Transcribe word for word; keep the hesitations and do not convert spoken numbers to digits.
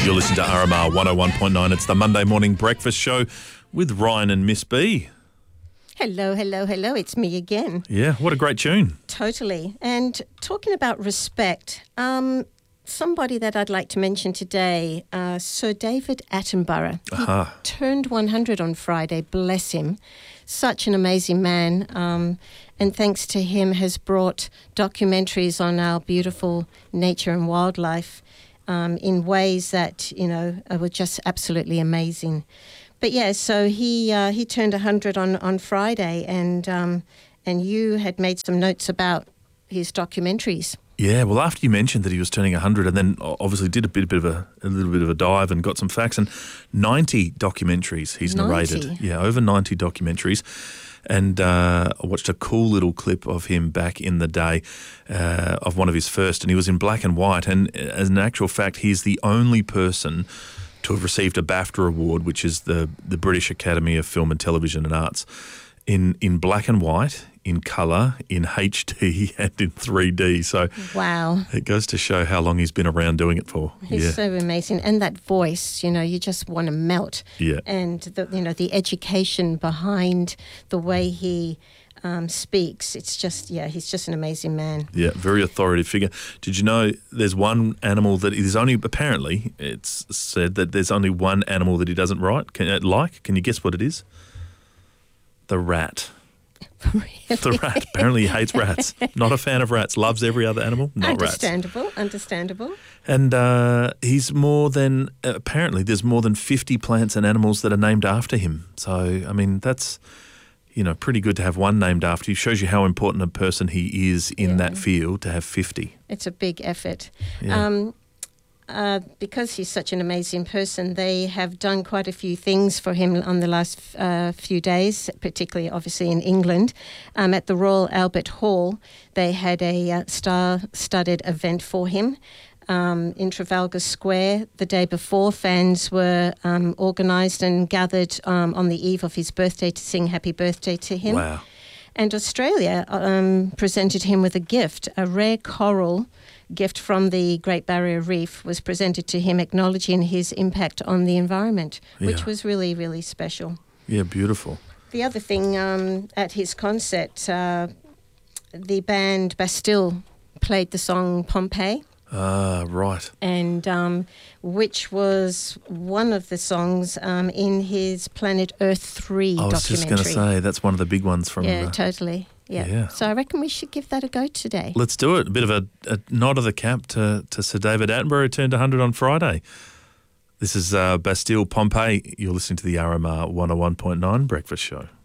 You're listening to R M R one oh one point nine. It's the Monday morning breakfast show with Ryan and Miss B. Hello, hello, hello. It's me again. Yeah, what a great tune. Totally. And talking about respect, um, somebody that I'd like to mention today, uh, Sir David Attenborough. He Aha. turned one hundred on Friday, bless him. Such an amazing man. Um, and thanks to him has brought documentaries on our beautiful nature and wildlife um, in ways that, you know, were just absolutely amazing. But yeah, so he uh, he turned one hundred on, on Friday, and um, and you had made some notes about his documentaries. Yeah, well, after you mentioned that he was turning one hundred and then obviously did a bit, a bit of a, a little bit of a dive and got some facts, and ninety documentaries he's narrated. ninety? Yeah, over ninety documentaries. And uh, I watched a cool little clip of him back in the day uh, of one of his first, and he was in black and white. And as an actual fact, he's the only person to have received a BAFTA award, which is the, the British Academy of Film and Television and Arts, in, in black and white, in colour, in H D and in three D. So Wow. it goes to show how long he's been around doing it for. He's yeah. so amazing. And that voice, you know, you just want to melt. Yeah. And, the, you know, the education behind the way he um, speaks, it's just, yeah, he's just an amazing man. Yeah, very authoritative figure. Did you know there's one animal that is only, apparently it's said that there's only one animal that he doesn't write, can, uh, like? Can you guess what it is? The rat. Really? The rat. Apparently he hates rats. Not a fan of rats. Loves every other animal, not rats. Understandable, understandable. And uh, he's more than, uh, apparently there's more than fifty plants and animals that are named after him. So, I mean, that's, you know, pretty good to have one named after you. Shows you how important a person he is in Yeah. that field to have fifty. It's a big effort. Yeah. Um, uh, because he's such an amazing person, they have done quite a few things for him on the last uh, few days, particularly obviously in England. Um, at the Royal Albert Hall, they had a uh, star-studded event for him. Um, in Trafalgar Square the day before, fans were um, organised and gathered um, on the eve of his birthday to sing happy birthday to him. Wow. And Australia um, presented him with a gift, a rare coral gift from the Great Barrier Reef was presented to him, acknowledging his impact on the environment, which Yeah. was really, really special. Yeah, beautiful. The other thing, um, at his concert, uh, the band Bastille played the song Pompeii. Ah, right. And um, which was one of the songs um, in his Planet Earth three I was documentary. just going to say, that's one of the big ones from... Yeah, uh, totally. Yeah. Yeah. So I reckon we should give that a go today. Let's do it. A bit of a, a nod of the cap to, to Sir David Attenborough, who turned one hundred on Friday. This is uh, Bastille Pompeii. You're listening to the R M R one oh one point nine Breakfast Show.